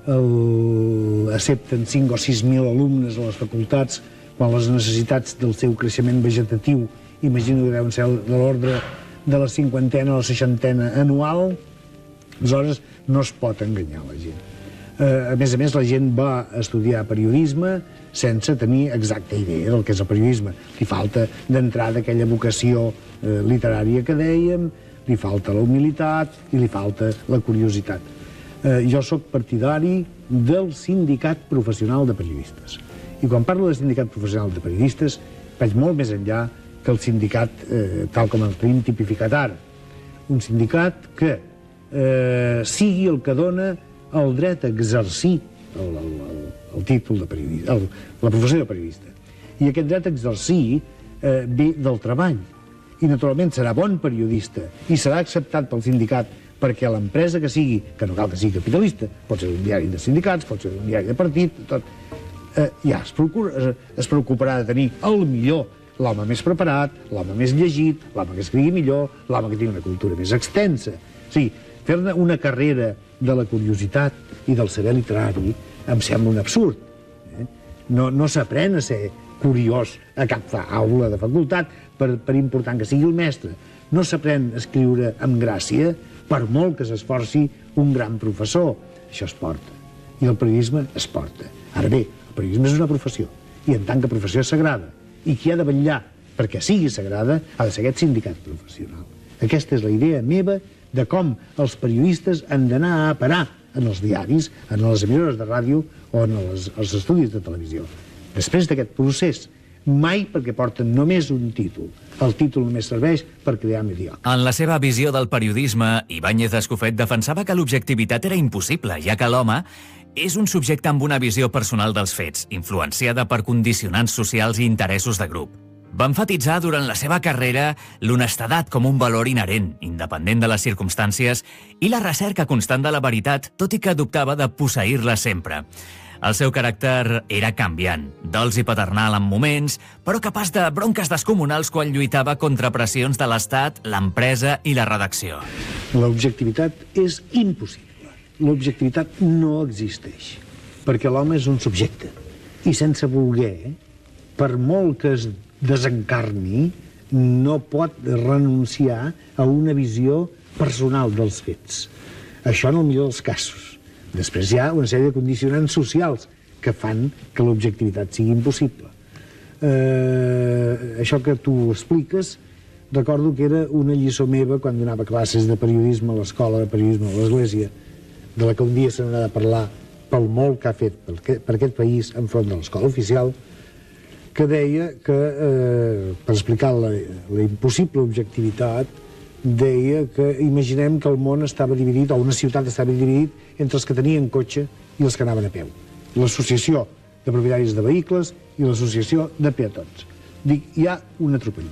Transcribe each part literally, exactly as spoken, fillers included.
accepten cinc o sis mil alumnes a les facultats, quan les necessitats del seu creixement vegetatiu, imagino que deuen ser de l'ordre de la cinquantena o la seixantena anual, aleshores no es pot enganyar la gent. A més a més, la gent va estudiar periodisme sense tenir exacta idea del que és el periodisme. Li falta d'entrada aquella vocació literària que dèiem, li falta la humilitat i li falta la curiositat. Jo sóc partidari del sindicat professional de periodistes. I quan parlo de sindicat professional de periodistes, vaig molt més enllà que el sindicat tal com el tenim tipificat ara. Un sindicat que sigui el que dona el dret a exercir el títol de periodista, la professió de periodista. I aquest dret a exercir ve del treball. I naturalment serà bon periodista i serà acceptat pel sindicat perquè l'empresa que sigui, que no cal que sigui capitalista, pot ser un diari de sindicats, pot ser un diari de partit, tot, ja es preocuparà de tenir el millor, l'home més preparat, l'home més llegit, l'home que escrigui millor, l'home que tingui una cultura més extensa. O sigui, fer-ne una carrera de la curiositat i del saber literari em sembla un absurd. No s'aprèn a ser curiós a cap aula de facultat, per important que sigui el mestre. No s'aprèn a escriure amb gràcia, per molt que s'esforci un gran professor. Això es porta. I el periodisme es porta. Ara bé, el periodisme és una professió, i en tant que professió és sagrada. I qui ha de vetllar perquè sigui sagrada ha de ser aquest sindicat professional. Aquesta és la idea meva de com els periodistes han d'anar a parar en els diaris, en les emissores de ràdio o en els estudis de televisió. Després d'aquest procés, mai perquè porten només un títol. El títol només serveix per crear mediocre. En la seva visió del periodisme, Ibáñez Escofet defensava que l'objectivitat era impossible, ja que l'home és un subjecte amb una visió personal dels fets, influenciada per condicionants socials i interessos de grup. Va emfatitzar durant la seva carrera l'honestedat com un valor inherent, independent de les circumstàncies, i la recerca constant de la veritat, tot i que dubtava de posseir-la sempre. El seu caràcter era canviant, dolç i paternal en moments, però capaç de bronques descomunals quan lluitava contra pressions de l'Estat, l'empresa i la redacció. L'objectivitat és impossible. L'objectivitat no existeix, perquè l'home és un subjecte. I sense voler, per molt que es desencarni, no pot renunciar a una visió personal dels fets. Això en el millor dels casos. Després hi ha una sèrie de condicionants socials que fan que l'objectivitat sigui impossible. Això que tu expliques, recordo que era una lliçó meva quan donava classes de periodisme a l'escola de periodisme a l'Església, de la que un dia se n'ha de parlar pel molt que ha fet per aquest país enfront de l'escola oficial, que deia que, per explicar la impossible objectivitat, deia que imaginem que el món estava dividit, o una ciutat estava dividit, entre els que tenien cotxe i els que anaven a peu. L'associació de propietaris de vehicles i l'associació de peatons. Dic, hi ha un atropell.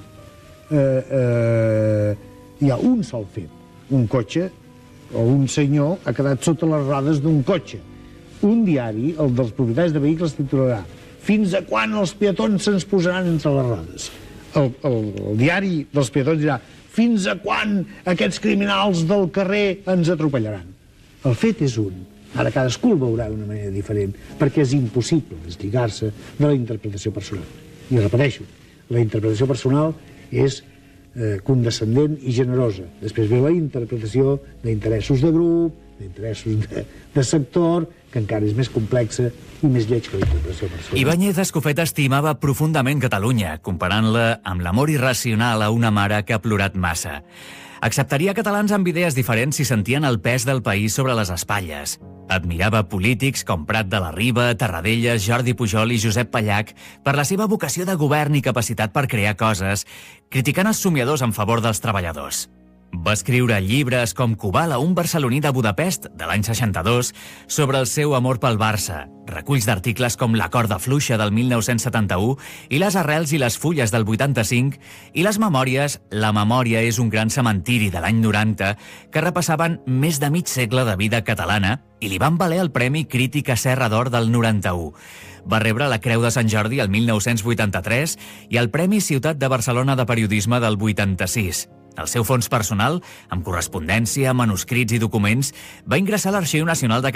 Hi ha un sol fet. Un cotxe o un senyor ha quedat sota les rodes d'un cotxe. Un diari, el dels propietaris de vehicles, titularà «Fins a quan els peatons se'ns posaran entre les rodes?» El diari dels peatons dirà «Fins a quan aquests criminals del carrer ens atropellaran?» El fet és un. Ara cadascú el veurà d'una manera diferent, perquè és impossible deslligar-se de la interpretació personal. I repeteixo, la interpretació personal és condescendent i generosa. Després ve la interpretació d'interessos de grup, d'interessos de sector, que encara és més complexa i més lleig que la interpretació personal. Ibáñez Escofet estimava profundament Catalunya, comparant-la amb l'amor irracional a una mare que ha plorat massa. Acceptaria catalans amb idees diferents si sentien el pes del país sobre les espatlles. Admirava polítics com Prat de la Riba, Tarradellas, Jordi Pujol i Josep Pallach per la seva vocació de govern i capacitat per crear coses, criticant els somiadors en favor dels treballadors. Va escriure llibres com Kubala, un barceloní de Budapest, de l'any seixanta-dos, sobre el seu amor pel Barça, reculls d'articles com La corda fluixa del mil nou-cents setanta-u i Les arrels i les fulles del vuitanta-cinc, i les memòries La memòria és un gran cementiri de l'any noranta, que repassaven més de mig segle de vida catalana i li van valer el Premi Crítica Serra d'Or del noranta-u. Va rebre la Creu de Sant Jordi el mil nou-cents vuitanta-tres i el Premi Ciutat de Barcelona de Periodisme del vuitanta-sis. El seu fons personal, amb correspondència, manuscrits i documents, va ingressar a l'Arxiu Nacional de